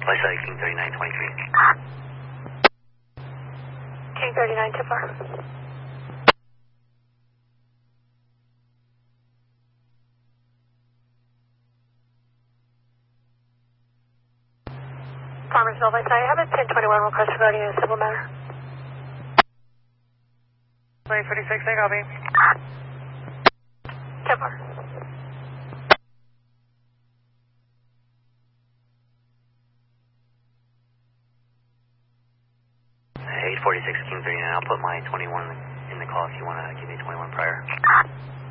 Flight 3923. King 39, too far. Farmersville, Flight I have a 1021 request regarding a civil matter. Flight 46, I copy. Too far. Hey, 846 King 39. I'll put my 21 in the call if you want to give me 21 prior.